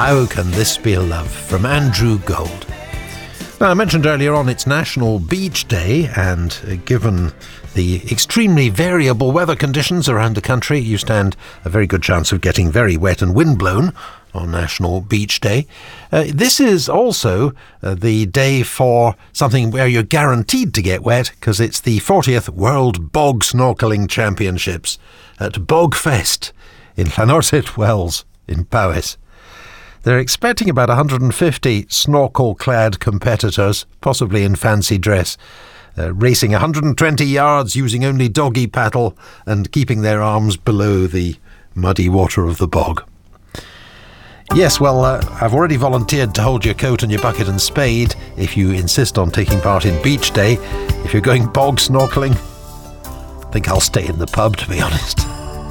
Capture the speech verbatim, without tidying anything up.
How Can This Be a Love from Andrew Gold. Now, I mentioned earlier on it's National Beach Day, and uh, given the extremely variable weather conditions around the country, you stand a very good chance of getting very wet and windblown on National Beach Day. Uh, this is also uh, the day for something where you're guaranteed to get wet, because it's the fortieth World Bog Snorkeling Championships at Bogfest in Llanorset Wells in Powys. They're expecting about one hundred fifty snorkel-clad competitors, possibly in fancy dress, uh, racing one hundred twenty yards using only doggy paddle and keeping their arms below the muddy water of the bog. Yes, well, uh, I've already volunteered to hold your coat and your bucket and spade if you insist on taking part in Beach Day. If you're going bog snorkeling, I think I'll stay in the pub, to be honest.